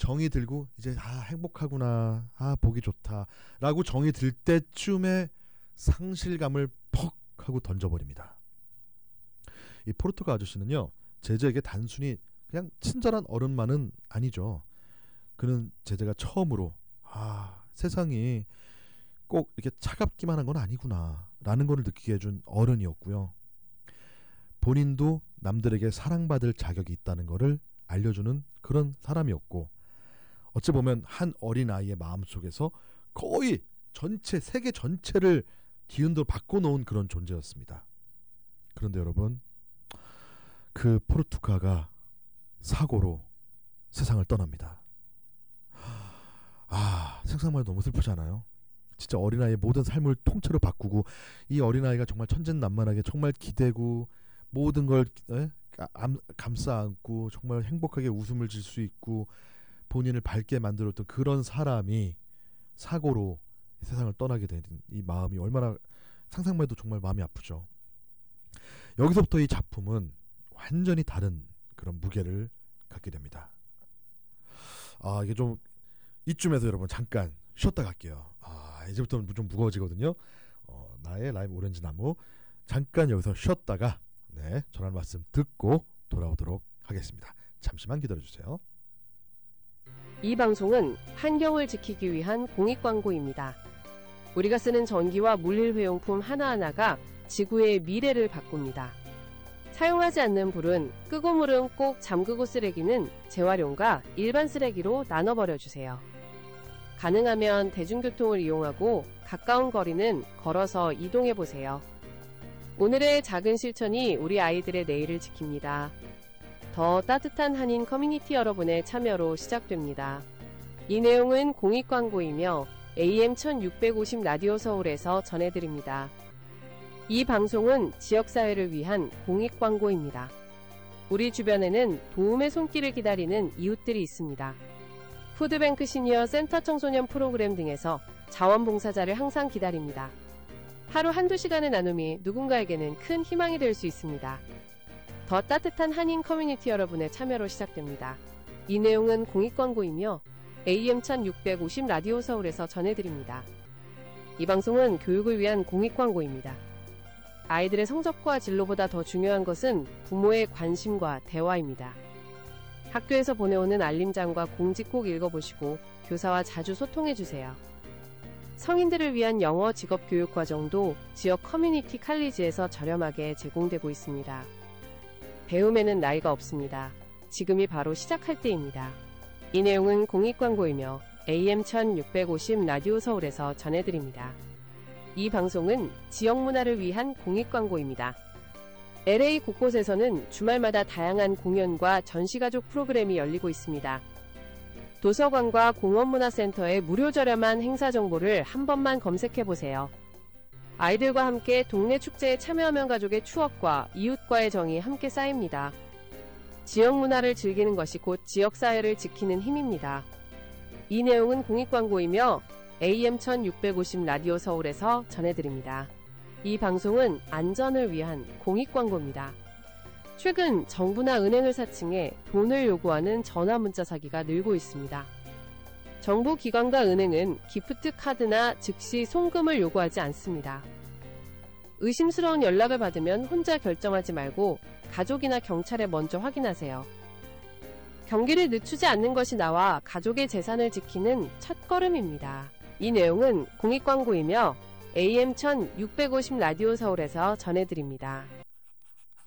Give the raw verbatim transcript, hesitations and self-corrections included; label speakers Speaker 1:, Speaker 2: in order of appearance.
Speaker 1: 정이 들고 이제 아 행복하구나, 아 보기 좋다라고 정이 들 때쯤에 상실감을 퍽 하고 던져버립니다. 이 포르투가 아저씨는요, 제자에게 단순히 그냥 친절한 어른만은 아니죠. 그는 제자가 처음으로 아 세상이 꼭 이렇게 차갑기만 한 건 아니구나 라는 걸 느끼게 해준 어른이었고요. 본인도 남들에게 사랑받을 자격이 있다는 것을 알려주는 그런 사람이었고, 어찌 보면 한 어린아이의 마음속에서 거의 전체 세계 전체를 뒤흔들어 바꿔놓은 그런 존재였습니다. 그런데 여러분, 그 포르투가가 사고로 세상을 떠납니다. 아, 생각만 해도 너무 슬프잖아요. 진짜 어린아이의 모든 삶을 통째로 바꾸고, 이 어린아이가 정말 천진난만하게 정말 기대고 모든 걸 에? 감, 감싸 안고 정말 행복하게 웃음을 질 수 있고 본인을 밝게 만들었던 그런 사람이 사고로 세상을 떠나게 된 이 마음이 얼마나 상상만 해도 정말 마음이 아프죠. 여기서부터 이 작품은 완전히 다른 그런 무게를 갖게 됩니다. 아, 이게 좀 이쯤에서 여러분 잠깐 쉬었다 갈게요. 아, 이제부터는 좀 무거워지거든요. 어, 나의 라임 오렌지 나무, 잠깐 여기서 쉬었다가 네, 전할 말씀 듣고 돌아오도록 하겠습니다. 잠시만 기다려주세요.
Speaker 2: 이 방송은 환경을 지키기 위한 공익광고입니다. 우리가 쓰는 전기와 물일회용품 하나하나가 지구의 미래를 바꿉니다. 사용하지 않는 불은 끄고, 물은 꼭 잠그고, 쓰레기는 재활용과 일반 쓰레기로 나눠버려주세요. 가능하면 대중교통을 이용하고 가까운 거리는 걸어서 이동해보세요. 오늘의 작은 실천이 우리 아이들의 내일을 지킵니다. 더 따뜻한 한인 커뮤니티 여러분의 참여로 시작됩니다. 이 내용은 공익광고이며 에이엠 천육백오십 라디오 서울에서 전해드립니다. 이 방송은 지역사회를 위한 공익광고입니다. 우리 주변에는 도움의 손길을 기다리는 이웃들이 있습니다. 푸드뱅크 시니어 센터 청소년 프로그램 등에서 자원봉사자를 항상 기다립니다. 하루 한두 시간의 나눔이 누군가에게는 큰 희망이 될 수 있습니다. 더 따뜻한 한인 커뮤니티 여러분의 참여로 시작됩니다. 이 내용은 공익광고이며 에이엠 천육백오십 라디오 서울에서 전해드립니다. 이 방송은 교육을 위한 공익광고입니다. 아이들의 성적과 진로보다 더 중요한 것은 부모의 관심과 대화입니다. 학교에서 보내오는 알림장과 공지 꼭 읽어보시고 교사와 자주 소통해주세요. 성인들을 위한 영어 직업교육 과정도 지역 커뮤니티 칼리지에서 저렴하게 제공되고 있습니다. 배움에는 나이가 없습니다. 지금이 바로 시작할 때입니다. 이 내용은 공익광고이며 에이엠 천육백오십 라디오 서울에서 전해드립니다. 이 방송은 지역 문화를 위한 공익광고입니다. 엘에이 곳곳에서는 주말마다 다양한 공연과 전시가족 프로그램이 열리고 있습니다. 도서관과 공원문화센터의 무료 저렴한 행사 정보를 한 번만 검색해보세요. 아이들과 함께 동네 축제에 참여하면 가족의 추억과 이웃과의 정이 함께 쌓입니다. 지역 문화를 즐기는 것이 곧 지역사회를 지키는 힘입니다. 이 내용은 공익광고이며 에이엠 천육백오십 라디오 서울에서 전해드립니다. 이 방송은 안전을 위한 공익광고입니다. 최근 정부나 은행을 사칭해 돈을 요구하는 전화문자 사기가 늘고 있습니다. 정부 기관과 은행은 기프트 카드나 즉시 송금을 요구하지 않습니다. 의심스러운 연락을 받으면 혼자 결정하지 말고 가족이나 경찰에 먼저 확인하세요. 경기를 늦추지 않는 것이 나와 가족의 재산을 지키는 첫걸음입니다. 이 내용은 공익광고이며 에이엠 천육백오십 라디오 서울에서 전해드립니다.